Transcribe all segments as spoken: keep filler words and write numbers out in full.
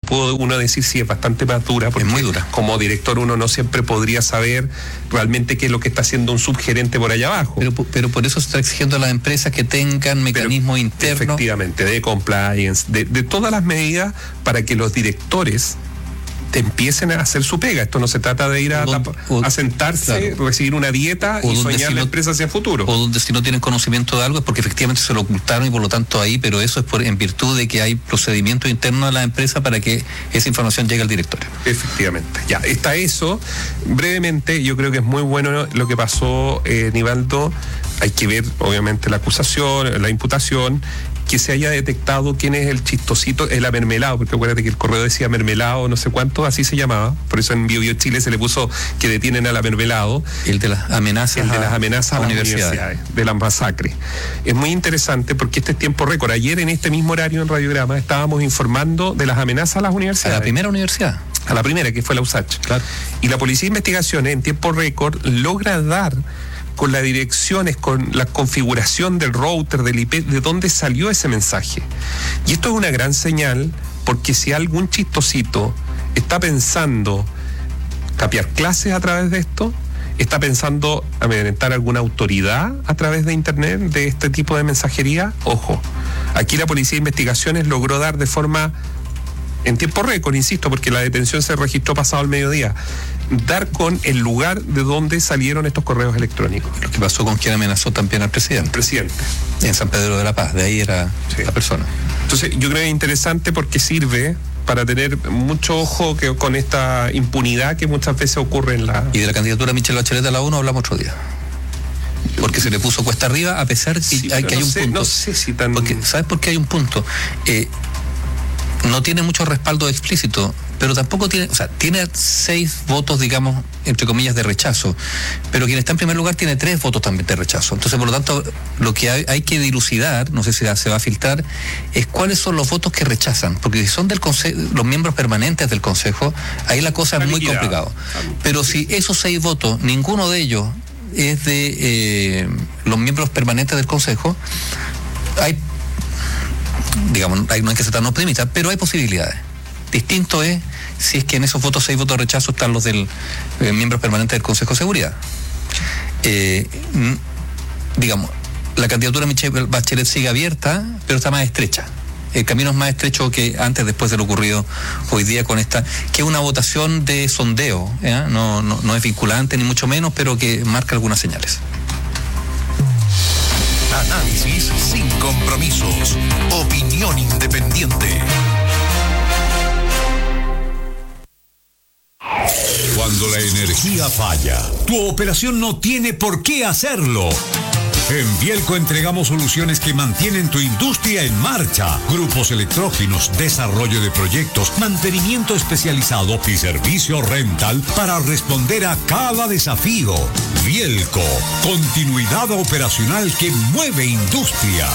puedo uno decir sí es bastante más dura, porque es muy dura. Como director uno no siempre podría saber realmente qué es lo que está haciendo un subgerente por allá abajo. Pero, pero por eso se está exigiendo a las empresas que tengan mecanismos pero, internos. Efectivamente, de compliance, de, de todas las medidas para que los directores te empiecen a hacer su pega. Esto no se trata de ir a, donde, o, a sentarse, claro, recibir una dieta y soñar si la no, empresa hacia el futuro. O donde si no tienen conocimiento de algo es porque efectivamente se lo ocultaron y por lo tanto ahí, pero eso es por, en virtud de que hay procedimientos internos a la empresa para que esa información llegue al directorio. Efectivamente. Ya, está eso. Brevemente, yo creo que es muy bueno lo que pasó, eh, Nivaldo. Hay que ver, obviamente, la acusación, la imputación, que se haya detectado quién es el chistosito, el amermelado, porque acuérdate que el correo decía mermelado, no sé cuánto, así se llamaba, por eso en Bio Bio Chile se le puso que detienen al amermelado. El de las amenazas. El de las amenazas a, a las universidades. universidades, de las masacres. Es muy interesante porque este es tiempo récord. Ayer en este mismo horario en Radiograma estábamos informando de las amenazas a las universidades. A la primera universidad. A la primera, que fue la U S A C H. Claro. Y la Policía de Investigaciones en tiempo récord logra dar con las direcciones, con la configuración del router, del I P, de dónde salió ese mensaje. Y esto es una gran señal, porque si algún chistosito está pensando capear clases a través de esto, está pensando amedrentar alguna autoridad a través de internet, de este tipo de mensajería, ojo, aquí la Policía de Investigaciones logró dar de forma, en tiempo récord, insisto, porque la detención se registró pasado el mediodía, dar con el lugar de donde salieron estos correos electrónicos. Lo que pasó con quien amenazó también al presidente. El presidente. En San Pedro de la Paz, de ahí era sí. la persona. Entonces, yo creo que es interesante porque sirve para tener mucho ojo que, con esta impunidad que muchas veces ocurre en la... Y de la candidatura de Michelle Bachelet a la ONU hablamos otro día. Porque se le puso cuesta arriba, a pesar de sí, que, hay, que no hay un sé, punto. No sé si tan... Porque, ¿sabes por qué hay un punto? Eh, no tiene mucho respaldo explícito, pero tampoco tiene, o sea, tiene seis votos, digamos, entre comillas, de rechazo, pero quien está en primer lugar tiene tres votos también de rechazo. Entonces, por lo tanto, lo que hay, hay que dilucidar, no sé si se va a filtrar, es cuáles son los votos que rechazan, porque si son del consejo, los miembros permanentes del Consejo, ahí la cosa es muy complicada. Pero si esos seis votos, ninguno de ellos es de eh, los miembros permanentes del Consejo, hay digamos, hay, no hay que ser tan optimista, pero hay posibilidades. Distinto es si es que en esos votos, seis votos de rechazo, están los del eh, miembros permanentes del Consejo de Seguridad. Eh, digamos, la candidatura de Michelle Bachelet sigue abierta, pero está más estrecha. El camino es más estrecho que antes, después de lo ocurrido hoy día con esta, que es una votación de sondeo, ¿eh? no, no, no es vinculante ni mucho menos, pero que marca algunas señales. Análisis sin compromisos. Opinión independiente. Cuando la energía falla, tu operación no tiene por qué hacerlo. En Bielco entregamos soluciones que mantienen tu industria en marcha. Grupos electrógenos, desarrollo de proyectos, mantenimiento especializado y servicio rental para responder a cada desafío. Bielco, continuidad operacional que mueve industrias.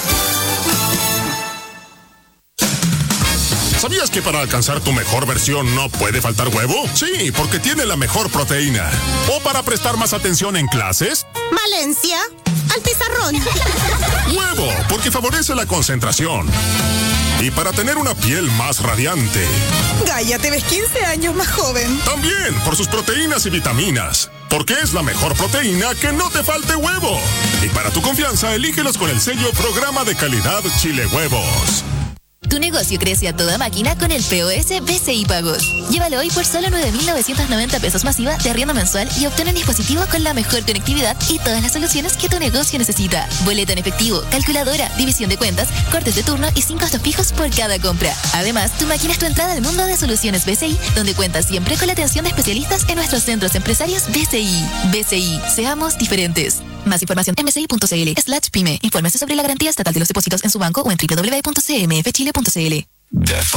¿Sabías que para alcanzar tu mejor versión no puede faltar huevo? Sí, porque tiene la mejor proteína. ¿O para prestar más atención en clases? Valencia, al pizarrón. Huevo, porque favorece la concentración. Y para tener una piel más radiante. Gaia, te ves quince años más joven. También por sus proteínas y vitaminas. Porque es la mejor proteína que no te falte huevo. Y para tu confianza, elígelos con el sello Programa de Calidad Chile Huevos. Tu negocio crece a toda máquina con el P O S B C I Pagos. Llévalo hoy por solo nueve mil novecientos noventa pesos masiva de arriendo mensual y obtén un dispositivo con la mejor conectividad y todas las soluciones que tu negocio necesita. Boleto en efectivo, calculadora, división de cuentas, cortes de turno y sin costos fijos por cada compra. Además, tu máquina es tu entrada al mundo de soluciones B C I, donde cuentas siempre con la atención de especialistas en nuestros centros empresarios B C I. B C I, seamos diferentes. Más información en bci.cl slash pyme. Infórmese sobre la garantía estatal de los depósitos en su banco o en doble u doble u doble u punto c m f chile punto c l.